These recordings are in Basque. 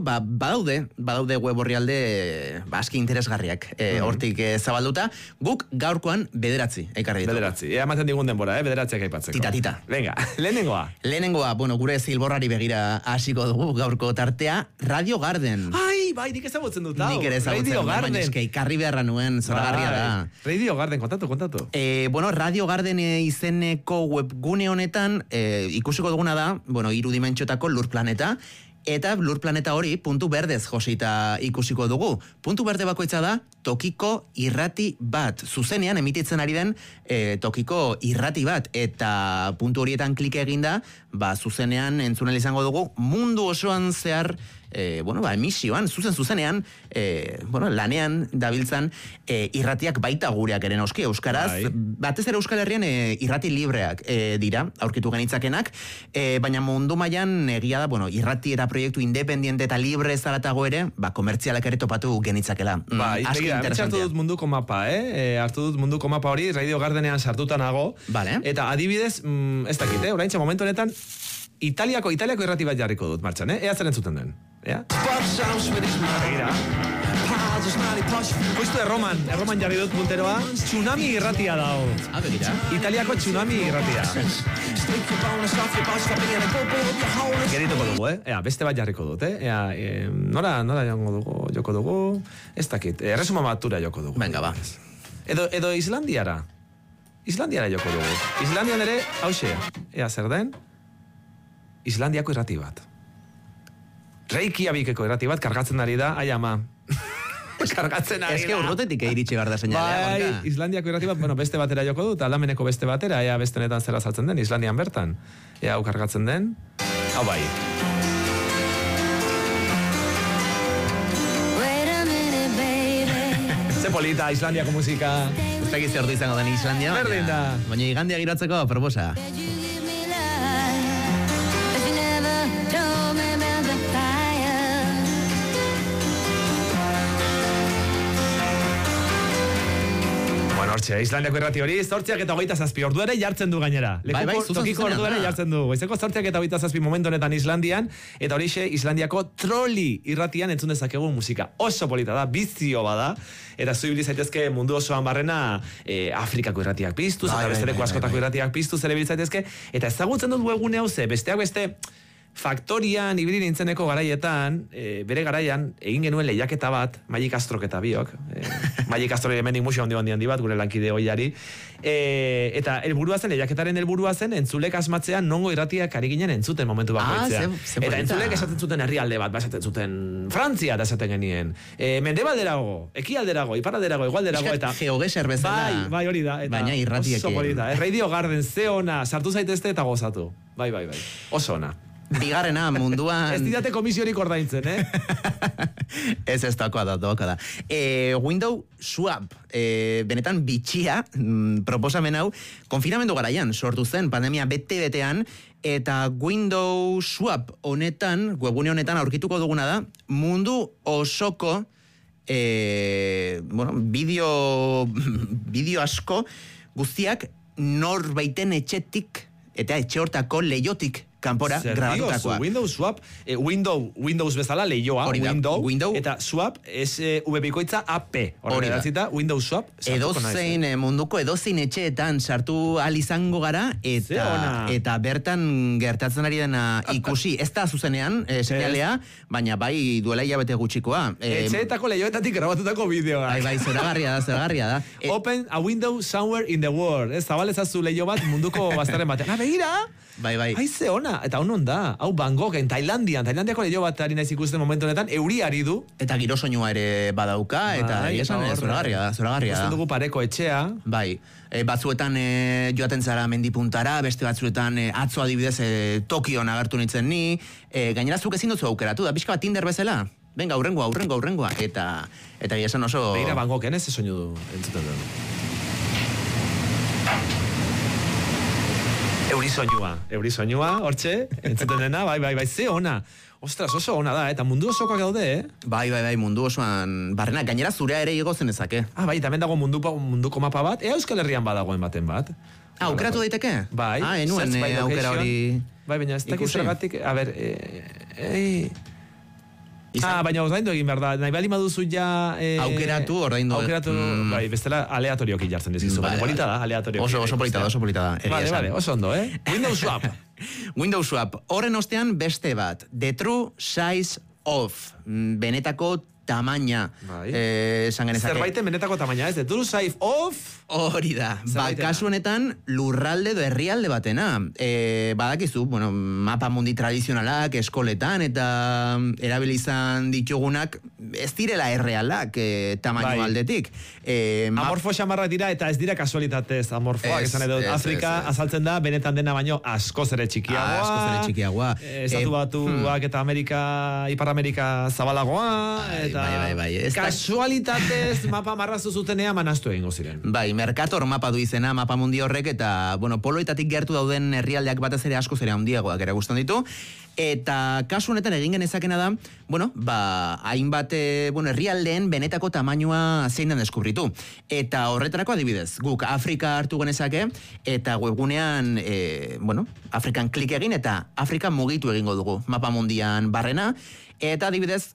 badaude web orrialde aski interesgarriak hortik zabalduta. Guk gaurkoan 9 ekarri ditugu. 9. Ematen digun denbora, 9 aipatzeko. Tita. Venga, lehenengoa, gure zilborrari begira hasiko dugu gaurko tartea, Radio Garden. Ai, bai, nik ezagutzen dut, hau. Nik ere ezagutzen dut, baina eski, karri beharra nuen, zoragarria da. Radio Garden, kontatu. Radio Garden izeneko webgune honetan, ikusiko duguna da, 3 dimentsiotako lur planeta, eta lur planeta hori puntu berdez josita ikusiko dugu. Puntu berde bakoitza da tokiko irrati bat. Zuzenean emititzen ari den tokiko irrati bat. Eta puntu horietan klike eginda, zuzenean entzunel izango dugu mundu osoan zehar emisioan, zuzenean, lanean dabiltzan irratiak baita gureak ere noski, euskaraz, batez ere Euskal Herrian irrati libreak dira, aurkitu genitzakenak, baina mundu mailan egia da, irrati eta proiektu independiente eta libre zaratago ere, komertzialak ere topatu genitzakela. Aski interesantea. Hartu dut munduko mapa, hartu dut munduko mapa hori, Radio Gardenean sartuta nago, eta adibidez, ez dakit, oraintxe momentu honetan, Italiako irrati bat jarriko dut martxan, ea zer entzuten den. Begira. Koiztu erroman jarri dut punteroa, tsunami irratia dao. Begira. Italiako tsunami irratia. Gerituko dugu, beste bat jarriko dut, nora joko dugu, ez dakit, erresuma batura joko dugu. Venga, ba. Edo Islandiara joko dugu. Islandian ere, hauxe, ea zer den, Islandiako irrati bat. Reykjavikeko irrati bat kargatzen ari da, ai ama. Kargatzen ari da. Eske urrutetik iritsi behar da seinalea. Bai, Islandiako irrati bat, beste batera joko dut, aldameneko beste batera, ea beste honetan zera saltzen den, Islandian bertan. Ea hau kargatzen den. Hau bai. Ze polita, Islandiako musika. Uztaki zer du izango den Islandia. Berdin da. Baina igandia giratzeko, proposa. Hortxe, Islandiako irrati hori, 8:27 ordu ere jartzen du gainera. Tokiko ordu ere jartzen du. Goizeko 8:27 momentu honetan Islandian, eta horixe Islandiako troli irratian entzun dezakegu musika. Oso polita da, bizio bada, eta zuibili zaitezke mundu osoan barrena Afrikako irratiak piztuz, eta besteleko askotako irratiak piztuz ere biltzaitezke, eta ezagutzen dut webgune hau ze, besteak beste, Faktorian ibili nintzeneko garaietan, bere garaian, egin genuen lehiaketa bat, Magic Astrok eta biok, Magic Astrok hemendik musio handi bat, gure lankide hoiari, eta lehiaketaren helburua zen, entzulek asmatzean nongo irratiak ari ginen entzuten momentu bakoitzean. Eta entzulek esaten zuten herrialde bat, esaten zuten Frantzia eta esaten genien, mendebalderago, ekialderago, iparalderago, igualderago, eta GeoGeser bezala. Bai, hori da. Baina irratiekin. Oso polita, Radio Garden, ze ona, sartu zaitezte eta gozatu. Bai. Oso ona. Bigarrena munduan... Ez didate komisiorik ordaintzen, Ez dokoa da. Window Swap, benetan bitxia, proposamen hau, konfinamendu garaian sortu zen, pandemia bete-betean, eta Window Swap honetan, webgune honetan aurkituko duguna da, mundu osoko bideo asko guztiak norbaiten etxetik, eta etxe hortako leiotik kanpora grabatutakoa. Windows Swap, Windows bezala leioa, Window, eta Swap es vbikoitza AP. Hori da, Windows Swap. Edozein munduko edozein etxeetan sartu ahal izango gara, eta bertan gertatzen ari dena ikusi, ez da zuzenean, seinalea, baina bai duela hilabete gutxikoa. Etxeetako leioetatik grabatutako bideoa. Bai, zoragarria da. Open a window somewhere in the world. Ez zabalezazu leio bat munduko bazterren batean. Begira! Bai. Haize ona, eta honon da. Hau Bangkok, Tailandiako leio bat ari naiz ikusten momentu honetan, euri ari du. Eta giro soinua ere badauka, eta esan zoragarria da. Gusten dugu pareko etxea. Bai, batzuetan joaten zara mendipuntara, beste batzuetan atzo adibidez Tokion agertu nintzen ni, gainera zuk ezin dutzu aukeratu, da pixka bat Tinder bezala. Venga, aurrengoa, eta esan oso... Begira Bangkoken ez soinu du, entzuten du. Euri soinua, hortxe, entzuten dena, bai, ze ona. Ostras, oso ona da, eta mundu osokoak gaude, Bai, mundu osoan, barrena, gainera zurea ere igozen ezake. Bai, eta hemen dago munduko mapa bat, Euskal Herrian badagoen baten bat. Aukeratu daiteke? Bai. Enuen aukera hori... Bai, baina ez dakiz zergatik, a ber, Baina ordaindu egin behar da. Nahi bali maduzu ja... aukeratu, ordaindu. Aukeratu, bai, bestela aleatorioki jartzen dizkizu. Polita da, aleatorioki. Oso polita da. Vale, oso ondo, Windows Swap. Windows Swap. Horren ostean beste bat. The True Size Of. Benetako tamaina. Zerbaiten benetako tamaina, ez? The True Size Of... Hori da. Kasu honetan, lurralde edo herrialde batena. Badakizu, mapa mundi tradizionalak, eskoletan, eta erabilizan ditugunak, ez direla errealak tamaino aldetik. Amorfo xamarrak dira, eta ez dira kasualitatez amorfoak. Esan edo, Afrika azaltzen da, benetan dena baino askoz ere txikiagoa. Estatu Batuak eta Ipar Amerika zabalagoa, eta kasualitatez mapa marrazu zutenea manastu egingo ziren. Bai, Mercator mapa du izena, mapa mundi horrek, eta, poloetatik gertu dauden herrialdeak batez ere asko zera handiagoak ere gustan ditu, eta kasu honetan egin genezakena da, hainbat, herrialdeen benetako tamainua zein den deskubritu. Eta horretarako adibidez, guk Afrika hartu genezake, eta webgunean, Afrikan klik egin, eta Afrika mugitu egingo dugu, mapa mundian barrena, eta adibidez,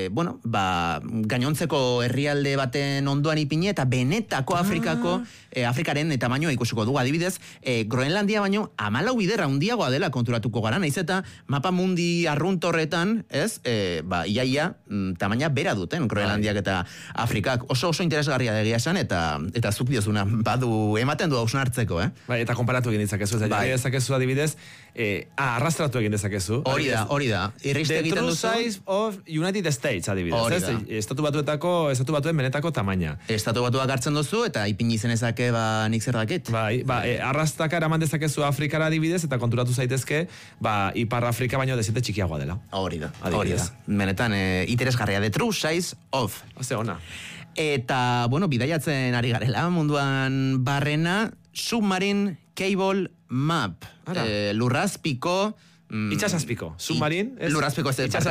gainontzeko herrialde baten ondoan ipini, eta benetako Afrikaren tamainoa ikusiko dugu. Adibidez, Groenlandia baino 14 bider handiagoa dela konturatuko gara, naiz eta mapa mundi arrunt horretan, iaia tamaina bera duten Groenlandiak eta Afrikak. Oso interesgarria degia esan, eta zuk diozuna badu ematen du hausun hartzeko, Eta konparatu egin ditzakezu, dezakezu adibidez, arrastratu egin dezakezu. Hori da. Irriste egiten duzu. The True Size of United States, adibidez. Estatu batuen benetako tamaina. Estatu batuak hartzen duzu, eta ipini zenezake nik zer dakit. Arrastaka eraman dezakezu Afrikara adibidez, eta konturatu zaitezke, Ipar Afrika baino dezente txikiagoa dela. Hori da. Benetan, interesgarria, The True Size of. Oze ona. Eta, bidaiatzen ari garela, munduan barrena, Submarine Cable Map. Lurrazpiko... Itxasazpiko. Submarin. Lurrazpiko.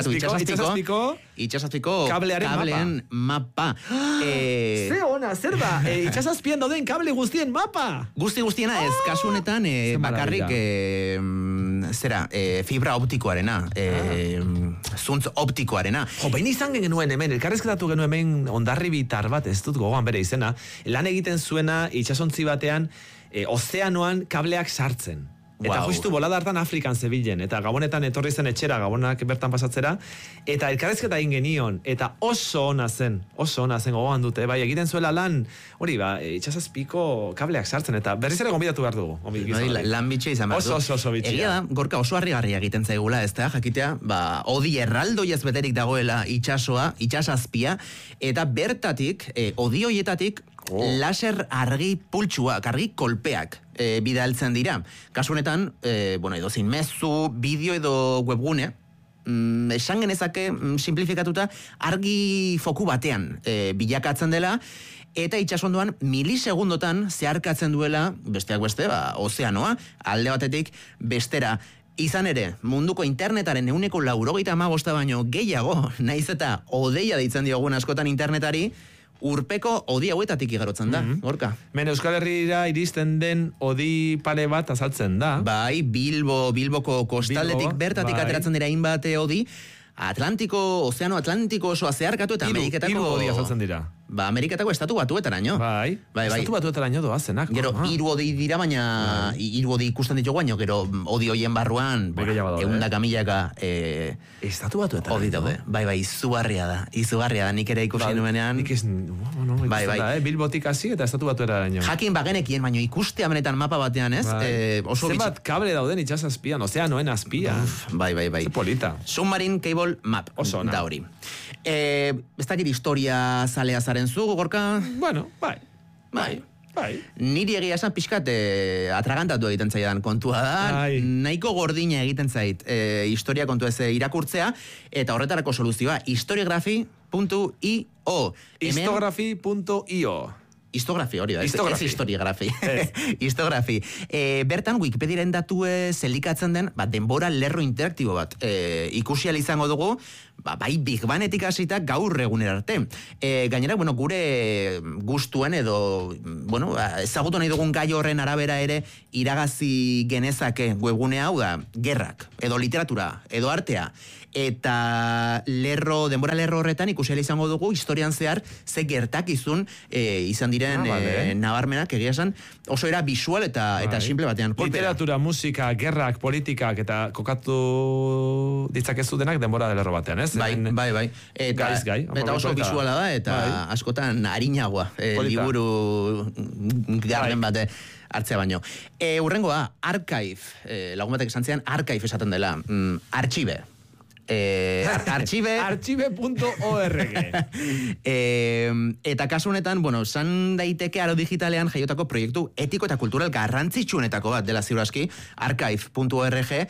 Itxasazpiko. Kablearen mapa. Ze ona, zer da? Itxasazpian dauden kable guztien mapa. Guztiena ez, kasu honetan bakarrik fibra optikoarena. Zuntz optikoarena. Behin izan genuen hemen, elkarrezketatu genuen hemen ondarri bitar bat, ez dut gogoan bere izena, lan egiten zuena itxasontzi batean ozeanoan kableak sartzen. Eta justu bolada hartan Afrikan zebilen, eta Gabonetan etorri zen etxera, Gabonak bertan pasatzera, eta elkarrezketa egin genion, eta oso ona zen gogoan dute, egiten zuela lan, hori, itxasazpiko kableak sartzen, eta berriz ere gonbidatu behar dugu. Lan bitxe izan behar du. Oso bitxea. Egia da, gorka oso harrigarria egiten zaigula, ez da, jakitea, odi erraldoiez beterik dagoela itxasazpia, eta bertatik, odi hoietatik, laser argi pultsuak, argi kolpeak bidaltzen dira. Kasu honetan, edozein mezu, bideo edo webgune, esan genezake, simplifikatuta, argi foku batean bilakatzen dela, eta itxasondoan milisegundotan zeharkatzen duela, besteak beste, ozeanoa, alde batetik bestera. Izan ere, munduko internetaren 95% baino gehiago, naiz eta odeia deitzen diogun askotan internetari, urpeko odi hauetatik igarotzen da, gorka. Euskal Herrira iristen den odi pare bat azaltzen da. Bilboko kostaldetik bertatik ateratzen dira hainbat odi, Ozeano Atlantiko osoa zeharkatu eta Ameriketako... Hiru odi azaltzen dira. Ameriketako estatu batuetaraino. Bai. Estatu batuetaraino doazenak. Gero, hiru odi dira, baina hiru odi ikusten ditugu baino, gero odi hoien barruan, 100 milaka estatu batuetaraino. Odi daude. Bai, izugarria da, nik ere ikusi nuenean. Nik ez, Bilbotik hasi eta estatu batuetaraino. Jakin bagenekien, baino ikustea benetan mapa batean, ez? Zenbat kable dauden itxasazpian, ozeanoen azpian. Bai. Polita. Submarine Cable Map, da hori. Ez dakit historia zalea zaren zu, gorka? Bueno, bai. Niri egia esan pixkat atragantatu egiten zaidan kontua da, nahiko gordina egiten zait historia kontu ez irakurtzea, eta horretarako soluzioa, historiografi.io. Histografi.io. Histografi, hori da, ez historiografi. Histografi. Bertan, Wikipediaren datue zelikatzen den, denbora lerro interaktibo bat ikusial izango dugu, bai Big Bangetik hasita gaur egunera arte. Gainera, gure gustuen edo, ezagutu nahi dugun gai horren arabera ere iragazi genezake webgune hau da, gerrak, edo literatura, edo artea, eta denbora lerro horretan ikusi izango dugu historian zehar ze gertakizun izan diren nabarmenak, egia esan, oso era visual eta simple batean. Literatura, musika, gerrak, politikak eta kokatu ditzakezu denak denbora lerro batean, ez? Bai. Eta oso visuala da, eta askotan harinagoa liburu garden bate hartzea baino. Urrengoa, archive, lagun batek esan zean, archive esaten dela, archive. Archive.org eta kasu honetan, san daiteke aro digitalean jaiotako proiektu etiko eta kultural garrantzitsuenetako bat dela ziur aski, archive.org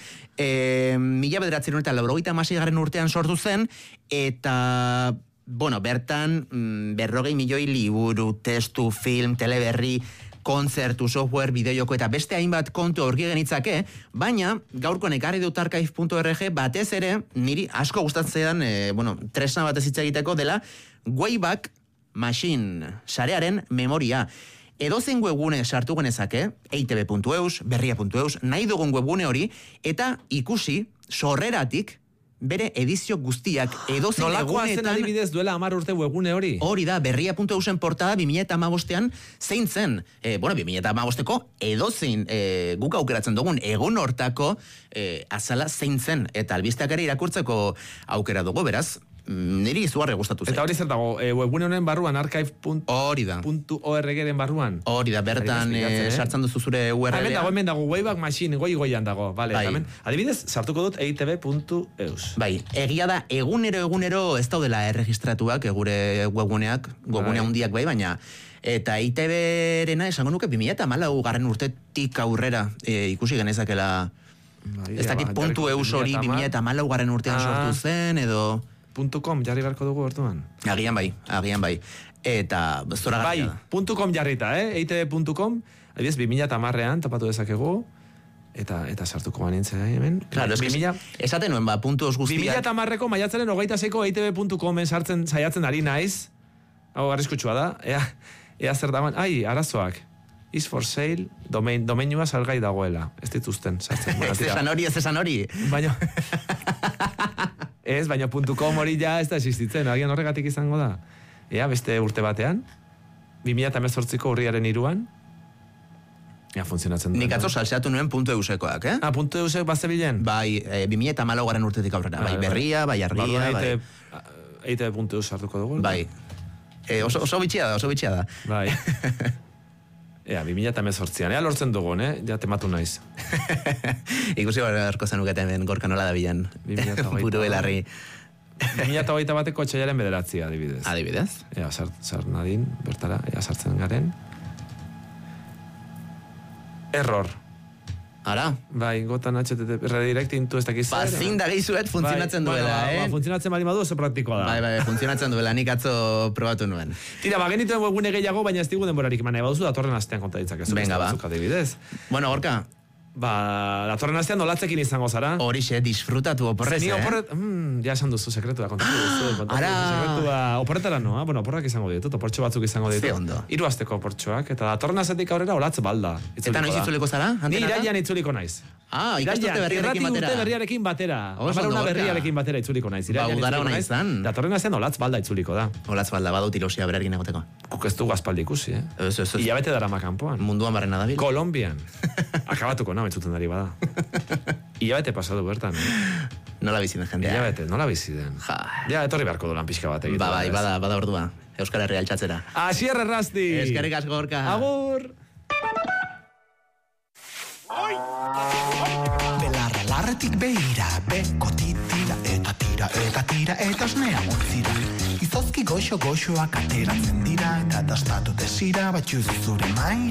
1996 urtean sortu zen, eta bertan 40 milioi liburu, testu, film, teleberri, kontzertu, software, bideojoko eta beste hainbat kontu aurki genitzake, baina gaurkoan ekarri dut archive.org batez ere, niri asko gustatzen tresna batez hitz egiteko dela Wayback Machine, sarearen memoria. Edozein webgune sartu genezake, eitb.eus, berria.eus, nahi dugun webgune hori, eta ikusi sorreratik bere edizio guztiak edozein egunetan... Nolakoa zen adibidez duela 10 urte webgune hori? Hori da, berria.eusen portada 2015ean zein zen. 2015ko edozein guk aukeratzen dugun egun hortako azala zein zen. Eta albisteak ere irakurtzeko aukera dugu, beraz, niri izugarri gustatu zen. Eta hori zer dago, webgune honen barruan, archive.org-ren barruan? Hori da, bertan sartzen duzu zure URL-a. Hemen dago, Wayback Machine, goian dago. Adibidez, sartuko dut eitb.eus. Bai, egia da, egunero ez daudela erregistratuak, gure webguneak, webgune handiak bai, baina eta ITB-rena esango nuke 2014 urtetik aurrera ikusi genezakela, ez dakit .eus hori 2014 urtean sortu zen, edo... .com jarri beharko dugu orduan. Agian bai. Eta zora garria da. .com jarrita, eitb.com, adibidez 2010ean tapatu dezakegu, eta sartuko banintzea hemen. Claro, esaten nuen puntos guztiak. 2010ko maiatzaren 26ko eitb.comen sartzen saiatzen ari naiz. Hau arriskutsua da. Ea zer daman. Arazoak. Is for sale, domeinua salgai dagoela. Ez dituzten sartzen. Ez esan hori. Baina... baina .com hori ja ez da existitzen, agian horregatik izango da. Beste urte batean, 2018ko urriaren 3an, funtzionatzen da. Nik atzo salseatu nuen .eusekoak, .eusek bazebilen? Bai, 2014 urtetik aurrera, bai berria, bai argia, bai... eitb.eus sartuko dugu? Bai. Oso bitxia da. Bai. 2018an, lortzen dugun, ja tematu naiz. Ikusi barko zenuketen gorka nola da bilan. Buru belarri. 2021ko txaiaren 9, adibidez. Adibidez? Sar nadin, bertara, sartzen garen. Error. Ara? Bai, gotan HTTP, redirecting tu ez dakiz. Zin da gehizuet funtzionatzen duela, funtzionatzen bali badu oso praktikoa da. Bai, funtzionatzen duela, nik atzo probatu nuen. Tira, genituen webgune gehiago, baina ez digu denborarik eman, baduzu datorren astean konta ditzakezu. Venga, ba. Bueno, Gorka. Datorren astean nolatzekin izango zara. Horixe, disfrutatu oporrez, ja esan duzu sekretua, kontatu duzu. Ara! Oporretara noa, oporrak izango ditut, oportxo batzuk izango ditut. Ze ondo. 3 asteko oportxoak, eta datorren astetik aurrera olatz balda. Eta noiz itzuliko zara? Ni irailean itzuliko naiz. Ikasturte berriarekin batera. Una berriarekin batera itzuliko naiz. Udara hona izan. Datorren astean olatz balda itzuliko da. Olatz balda, badut ilosia berargin egoteko. Guk ez dugu aspaldi ikusi, Ilabete dara makampoan. Munduan barrena dabil. Kolombian. Akabatuko nahi entzuten dari bada. Ilabete pasadu bertan. Nola biziden jendea. Ilabete, nola biziden. Ja, etorri beharko dolan pixka bat egitu. Bai, bada ordua. Euskal Herria altxatzera. Asier Errasti! Eskerrik asko, Gorka. Agur! Belarra larretik behira, beko titira, eta esnea utzira. Izozki goxoak ateratzen dira, eta dastatu desira, batxuz zure maira.